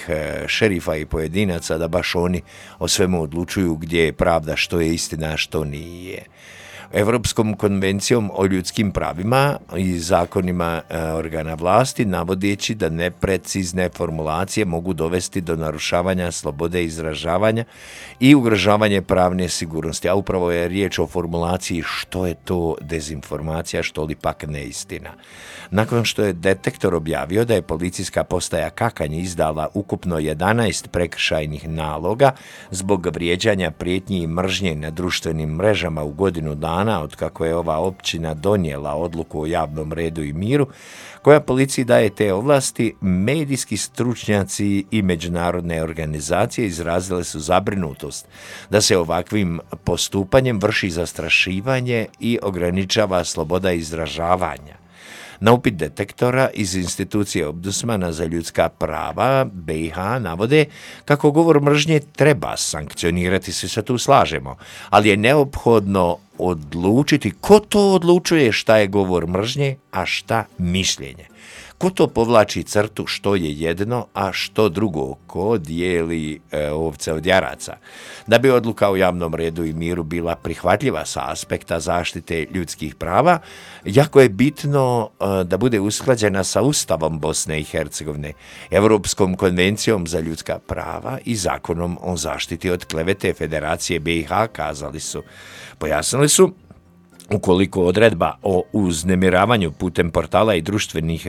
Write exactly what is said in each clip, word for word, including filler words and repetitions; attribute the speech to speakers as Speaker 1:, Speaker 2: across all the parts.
Speaker 1: šerifa i pojedinaca da baš oni o svemu odlučuju gdje je pravda, što je istina, a što nije. Europskom konvencijom o ljudskim pravima i zakonima organa vlasti, navodeći da neprecizne formulacije mogu dovesti do narušavanja slobode izražavanja i ugrožavanje pravne sigurnosti. A upravo je riječ o formulaciji što je to dezinformacija, što li pak neistina. Nakon što je detektor objavio da je policijska postaja Kakanj izdala ukupno jedanaest prekršajnih naloga zbog vrijeđanja, prijetnji i mržnje na društvenim mrežama u godinu dana od kako je ova općina donijela odluku o javnom redu i miru, koja policiji daje te ovlasti, medijski stručnjaci i međunarodne organizacije izrazile su zabrinutost da se ovakvim postupanjem vrši zastrašivanje i ograničava sloboda izražavanja. Na upit detektora iz institucije Ombudsmana za ljudska prava B i H navode kako govor mržnje treba sankcionirati, svi se tu slažemo, ali je neophodno odlučiti ko to odlučuje šta je govor mržnje, a šta mišljenje. Ko to povlači crtu što je jedno, a što drugo, ko dijeli e, ovce od jaraca. Da bi odluka o javnom redu i miru bila prihvatljiva sa aspekta zaštite ljudskih prava, jako je bitno e, da bude usklađena sa Ustavom Bosne i Hercegovine, Europskom konvencijom za ljudska prava i Zakonom o zaštiti od klevete Federacije B i H, kazali su. Pojasnili su, ukoliko odredba o uznemiravanju putem portala i društvenih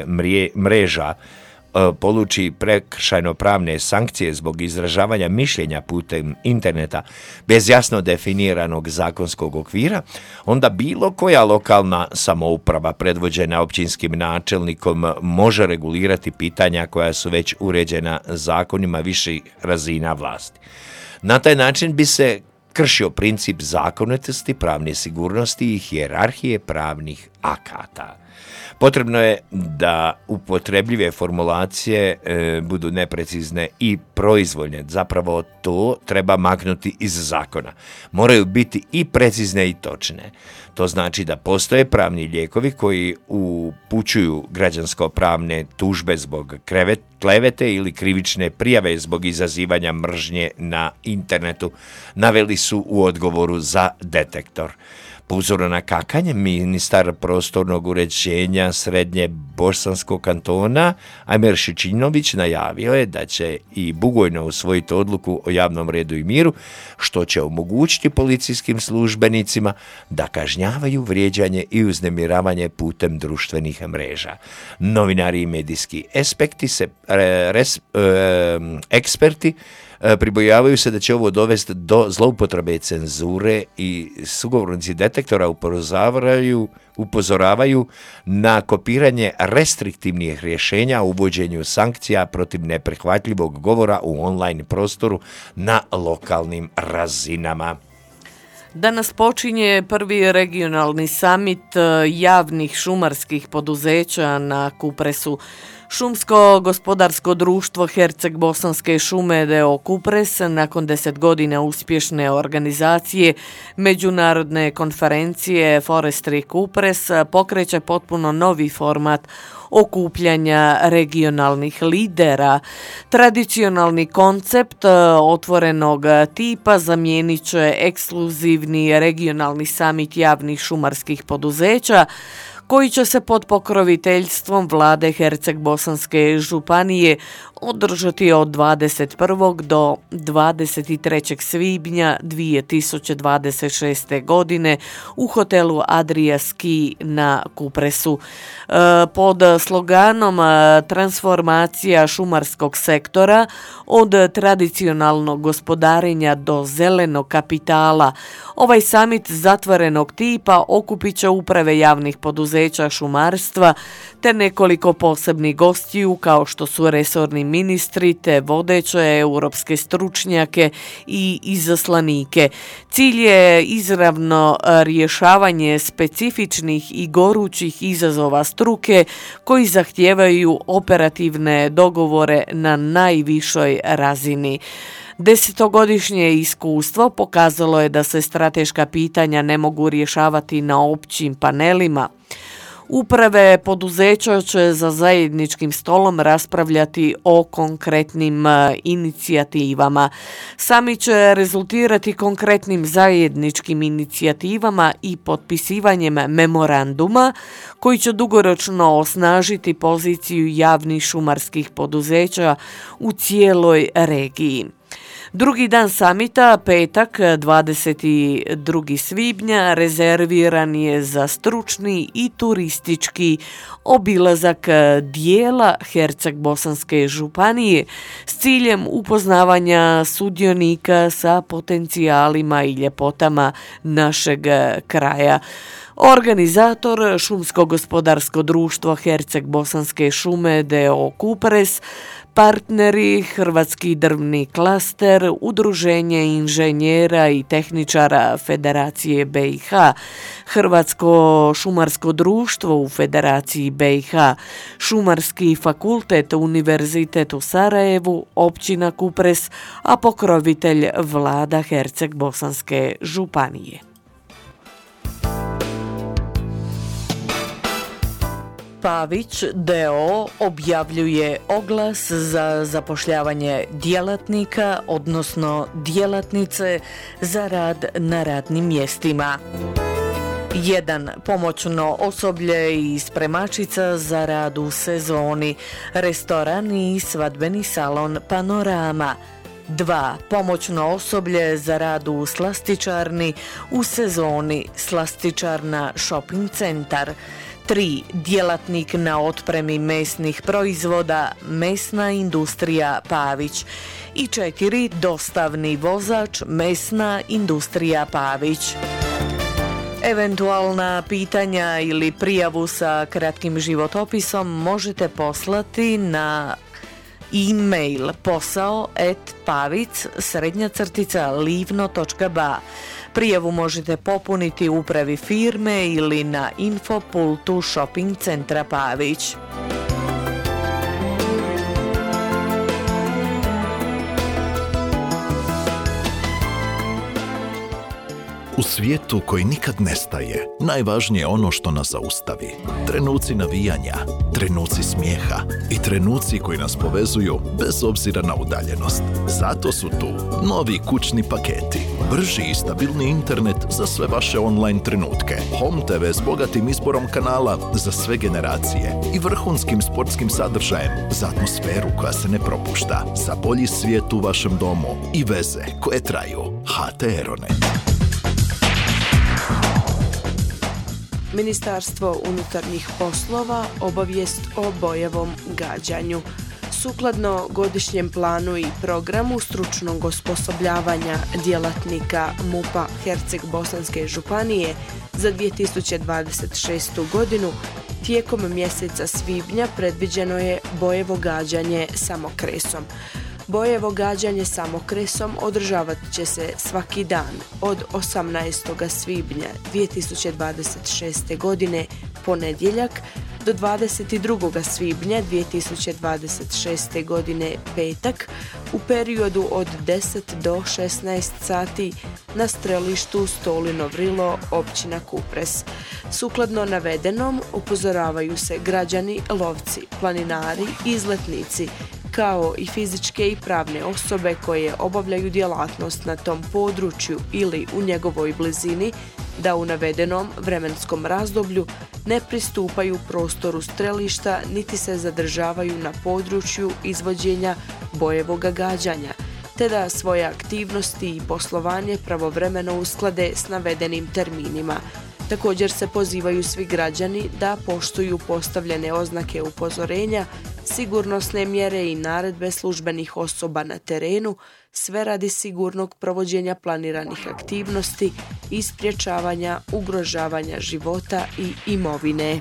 Speaker 1: mreža e, poluči prekršajno pravne sankcije zbog izražavanja mišljenja putem interneta bez jasno definiranog zakonskog okvira, onda bilo koja lokalna samouprava predvođena općinskim načelnikom može regulirati pitanja koja su već uređena zakonima viših razina vlasti. Na taj način bi se kršio princip zakonitosti, pravne sigurnosti i hijerarhije pravnih akata. Potrebno je da upotrebljive formulacije e, budu neprecizne i proizvoljne. Zapravo to treba maknuti iz zakona. Moraju biti i precizne i točne. To znači da postoje pravni lijekovi koji upućuju građansko-pravne tužbe zbog klevete ili krivične prijave zbog izazivanja mržnje na internetu, naveli su u odgovoru za detektor. Po uzoru na Kakanj, ministar prostornog uređenja Srednje bosanskog kantona Ajmer Šičinović najavio je da će i Bugojno usvojiti odluku o javnom redu i miru, što će omogućiti policijskim službenicima da kažnjavaju vrijeđanje i uznemiravanje putem društvenih mreža. Novinari i medijski aspekti se, res, e, eksperti pribojavaju se da će ovo dovesti do zloupotrebe cenzure i sugovornici detektora upozoravaju, upozoravaju na kopiranje restriktivnih rješenja o uvođenju sankcija protiv neprihvatljivog govora u online prostoru na lokalnim razinama.
Speaker 2: Danas počinje prvi regionalni samit javnih šumarskih poduzeća na Kupresu. Šumsko gospodarsko društvo Herceg-Bosanske šume d o o Kupres nakon deset godina uspješne organizacije međunarodne konferencije Forestry Kupres pokreće potpuno novi format okupljanja regionalnih lidera. Tradicionalni koncept otvorenog tipa zamijenit će ekskluzivni regionalni samit javnih šumarskih poduzeća koji će se pod pokroviteljstvom vlade Herceg-Bosanske županije održati od dvadeset prvog do dvadeset trećeg svibnja dvije tisuće dvadeset šeste. godine u hotelu Adria Ski na Kupresu. Pod sloganom transformacija šumarskog sektora od tradicionalnog gospodarenja do zelenog kapitala, ovaj samit zatvorenog tipa okupit će uprave javnih poduzeća šumarstva te nekoliko posebnih gostiju kao što su resorni ministri te vodeće europske stručnjake i izaslanike. Cilj je izravno rješavanje specifičnih i gorućih izazova struke koji zahtijevaju operativne dogovore na najvišoj razini. Desetogodišnje iskustvo pokazalo je da se strateška pitanja ne mogu rješavati na općim panelima. Uprave poduzeća će za zajedničkim stolom raspravljati o konkretnim inicijativama. Sami će rezultirati konkretnim zajedničkim inicijativama i potpisivanjem memoranduma koji će dugoročno osnažiti poziciju javnih šumarskih poduzeća u cijeloj regiji. Drugi dan samita, petak, dvadeset drugog svibnja, rezerviran je za stručni i turistički obilazak dijela Herceg-Bosanske županije s ciljem upoznavanja sudionika sa potencijalima i ljepotama našeg kraja. Organizator Šumsko gospodarsko društvo Herceg-Bosanske šume d o o Kupres, partneri Hrvatski drvni klaster, Udruženje inženjera i tehničara Federacije B i H, Hrvatsko šumarsko društvo u Federaciji B i H, Šumarski fakultet Univerzitet u Sarajevu, općina Kupres, a pokrovitelj vlada Herceg-Bosanske županije. Pavić d o o objavljuje oglas za zapošljavanje djelatnika, odnosno djelatnice za rad na radnim mjestima. jedan. Pomoćno osoblje i spremačica za rad u sezoni, restoran i svadbeni salon Panorama. dva. Pomoćno osoblje za rad u slastičarni u sezoni, slastičarna shopping centar. tri. Djelatnik na otpremi mesnih proizvoda, mesna industrija Pavić. I četiri. Dostavni vozač, mesna industrija Pavić. Eventualna pitanja ili prijavu sa kratkim životopisom možete poslati na e-mail posao at pavic srednja crtica livno točka ba. Prijavu možete popuniti u upravi firme ili na infopultu shopping centra Pavić.
Speaker 3: U svijetu koji nikad nestaje, najvažnije je ono što nas zaustavi. Trenuci navijanja, trenuci smijeha i trenuci koji nas povezuju bez obzira na udaljenost. Zato su tu novi kućni paketi. Brži i stabilni internet za sve vaše online trenutke. Home te ve s bogatim izborom kanala za sve generacije i vrhunskim sportskim sadržajem za atmosferu koja se ne propušta. Za bolji svijet u vašem domu i veze koje traju. ha te Eronet.
Speaker 4: Ministarstvo unutarnjih poslova obavijest o bojevom gađanju. Sukladno godišnjem planu i programu stručnog osposobljavanja djelatnika MUP-a Herceg-Bosanske županije za dvije tisuće dvadeset šestu godinu, tijekom mjeseca svibnja predviđeno je bojevo gađanje samokresom. Bojevo gađanje samokresom održavat će se svaki dan od osamnaestog svibnja dvije tisuće dvadeset šeste. godine ponedjeljak do dvadeset drugog svibnja dvije tisuće dvadeset šeste. godine petak u periodu od deset do šesnaest sati na strelištu Stolino Vrilo, općina Kupres. Sukladno navedenom upozoravaju se građani, lovci, planinari, izletnici, kao i fizičke i pravne osobe koje obavljaju djelatnost na tom području ili u njegovoj blizini, da u navedenom vremenskom razdoblju ne pristupaju prostoru strelišta niti se zadržavaju na području izvođenja bojevoga gađanja, te da svoje aktivnosti i poslovanje pravovremeno usklade s navedenim terminima. Također se pozivaju svi građani da poštuju postavljene oznake upozorenja, sigurnosne mjere i naredbe službenih osoba na terenu, sve radi sigurnog provođenja planiranih aktivnosti i sprječavanja ugrožavanja života i imovine.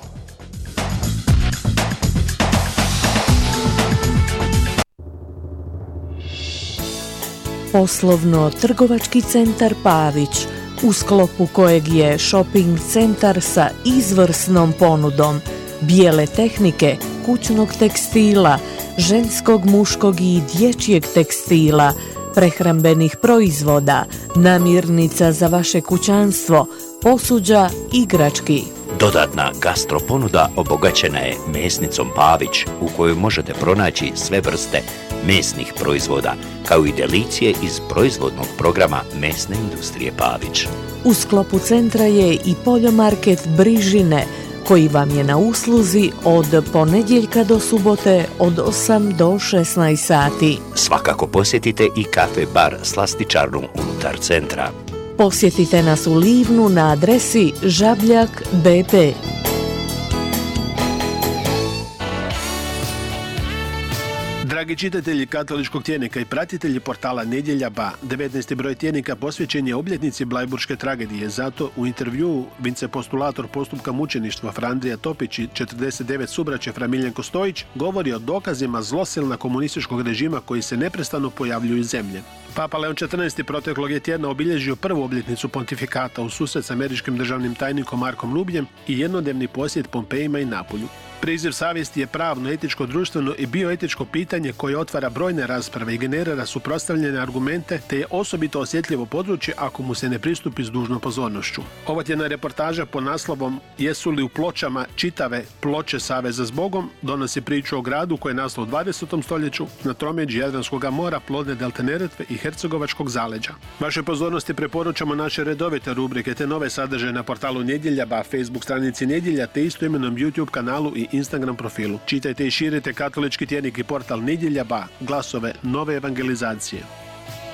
Speaker 2: Poslovno-trgovački centar Pavić, u sklopu kojeg je shopping centar sa izvrsnom ponudom bijele tehnike, kućnog tekstila, ženskog, muškog i dječjeg tekstila, prehrambenih proizvoda, namirnica za vaše kućanstvo, posuđa, igrački.
Speaker 5: Dodatna gastroponuda obogaćena je mesnicom Pavić, u kojoj možete pronaći sve vrste mesnih proizvoda, kao i delicije iz proizvodnog programa mesne industrije Pavić.
Speaker 2: U sklopu centra je i poljomarket Brižine, koji vam je na usluzi od ponedjeljka do subote od osam do šesnaest sati.
Speaker 5: Svakako posjetite i kafe bar Slastičarnu unutar centra.
Speaker 2: Posjetite nas u Livnu na adresi Žabljak B P.
Speaker 6: Dragi čitatelji katoličkog tjednika i pratitelji portala Nedjelja ba, devetnaesti broj tjednika posvećen je obljetnici Blajburške tragedije. Zato u intervjuu vicepostulator postupka mučeništva Frandrija Topić i četrdeset devet subraće Framiljenko Stojić govori o dokazima zlosilna komunističkog režima koji se neprestano pojavljuju iz zemlje. Papa Leon četrnaesti proteklog je tjedna obilježio prvu obljetnicu pontifikata u susret s američkim državnim tajnikom Markom Rubljem i jednodnevni posjet Pompejima i Napolju. Priziv savjesti je pravno, etičko, društveno i bioetičko pitanje koje otvara brojne rasprave i generira suprotstavljene argumente, te je osobito osjetljivo područje ako mu se ne pristupi s dužnom pozornošću. Ova tjedna reportaža pod naslovom Jesu li u Pločama čitave ploče Saveza s Bogom donosi priču o gradu koji je nastao u dvadesetom stoljeću na tromeđi Jadranskog mora, plodne delte Neretve i Hercegovačkog zaleđa. Vašoj pozornosti preporučamo naše redovite rubrike te nove sadržaje na portalu Nedjelja ba, Facebook stranici Nedjelja te istoimenom YouTube kanalu i Instagram profilu. Čitajte i širite katolički tjednik i portal Nedjelja ba, glasove nove evangelizacije.